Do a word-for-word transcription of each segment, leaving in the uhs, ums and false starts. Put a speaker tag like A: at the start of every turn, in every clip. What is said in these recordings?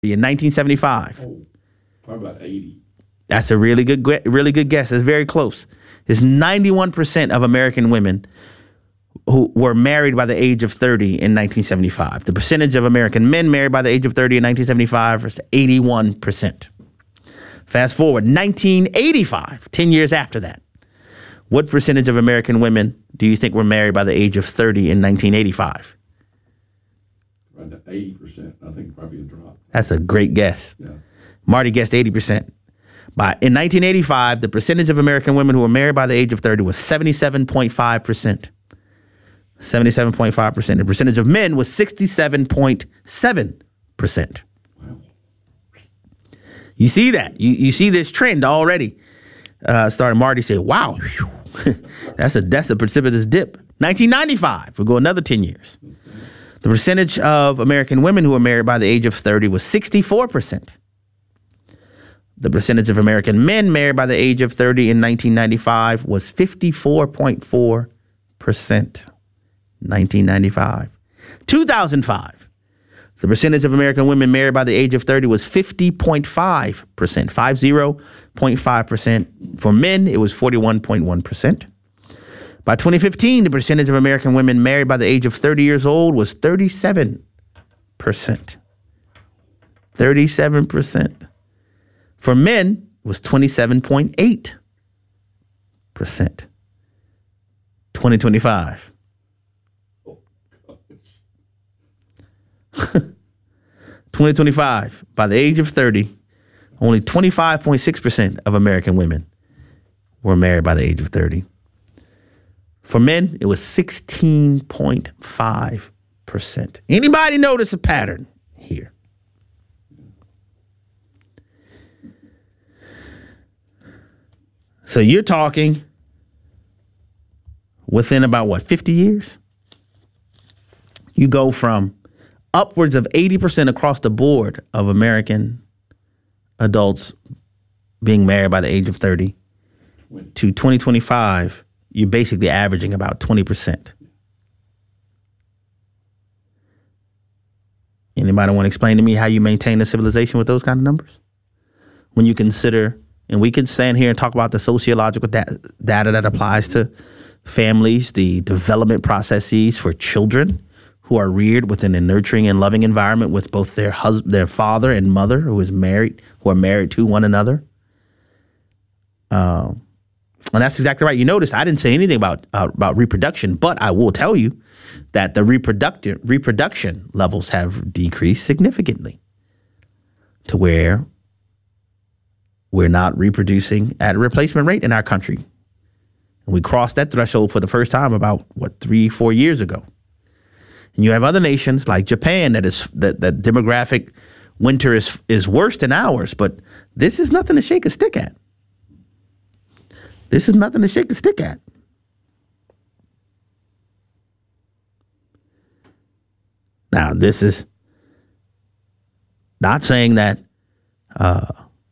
A: in nineteen seventy-five?
B: Oh, probably about eighty.
A: That's a really good, really good guess. It's very close. It's ninety-one percent of American women who were married by the age of thirty in nineteen seventy-five. The percentage of American men married by the age of thirty in nineteen seventy-five was eighty-one percent. Fast forward, nineteen eighty-five, ten years after that. What percentage of American women do you think were married by the age of thirty in nineteen eighty-five?
B: Right at eighty percent. I think probably a drop.
A: That's a great guess.
B: Yeah.
A: Marty guessed eighty percent. By, in nineteen eighty-five, the percentage of American women who were married by the age of thirty was seventy-seven point five percent. seventy-seven point five percent. The percentage of men was sixty-seven point seven percent.
B: Wow.
A: You see that? You, you see this trend already. Uh, starting Marty said, wow, that's a that's a precipitous dip. nineteen ninety-five, we'll go another ten years. The percentage of American women who were married by the age of thirty was sixty-four percent. The percentage of American men married by the age of thirty in nineteen ninety-five was fifty-four point four percent. nineteen ninety-five. two thousand five. The percentage of American women married by the age of thirty was fifty point five percent. fifty point five percent. For men, it was forty-one point one percent. By twenty fifteen, the percentage of American women married by the age of thirty years old was thirty-seven percent. thirty-seven percent. For men, it was twenty-seven point eight percent. twenty twenty-five. twenty twenty-five, by the age of thirty, only twenty-five point six percent of American women were married by the age of thirty. For men, it was sixteen point five percent. Anybody notice a pattern here? So you're talking within about, what, fifty years? You go from upwards of eighty percent across the board of American adults being married by the age of thirty to twenty twenty-five, you're basically averaging about twenty percent. Anybody want to explain to me how you maintain a civilization with those kind of numbers? When you consider, and we could stand here and talk about the sociological da- data that applies to families, the development processes for children who are reared within a nurturing and loving environment with both their hus- their father and mother who is married, who are married to one another. Um, and that's exactly right. You notice I didn't say anything about uh, about reproduction, but I will tell you that the reproductive reproduction levels have decreased significantly to where we're not reproducing at a replacement rate in our country. And we crossed that threshold for the first time about, what, three, four years ago. And you have other nations like Japan that is that, that demographic winter is is worse than ours, but this is nothing to shake a stick at. This is nothing to shake a stick at. Now, this is not saying that uh,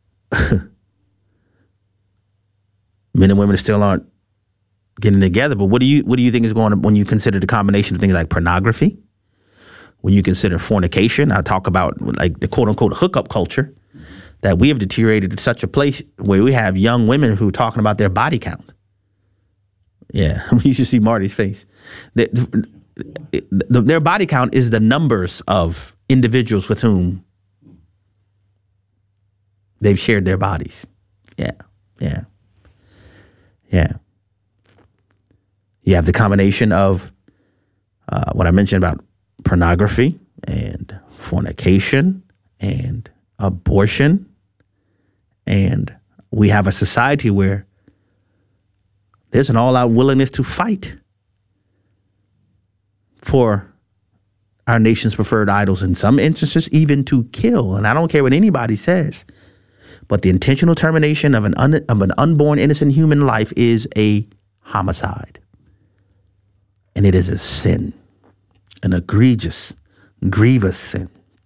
A: men and women still aren't getting together, but what do you what do you think is going on when you consider the combination of things like pornography? When you consider fornication, I talk about like the quote unquote hookup culture, that we have deteriorated to such a place where we have young women who are talking about their body count. Yeah, you should see Marty's face. The, the, the, their body count is the numbers of individuals with whom they've shared their bodies. Yeah, yeah, yeah. You have the combination of uh, what I mentioned about pornography and fornication and abortion. And we have a society where there's an all-out willingness to fight for our nation's preferred idols, in some instances even to kill. And I don't care what anybody says, but the intentional termination of an un- of an unborn innocent human life is a homicide. And it is a sin, an egregious, grievous sin.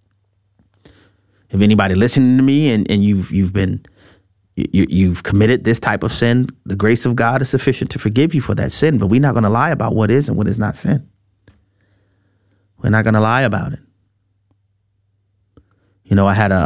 A: If anybody listening to me and, and you've you've been you, you've committed this type of sin, the grace of God is sufficient to forgive you for that sin. But we're not going to lie about what is and what is not sin. We're not going to lie about it. You know, I had a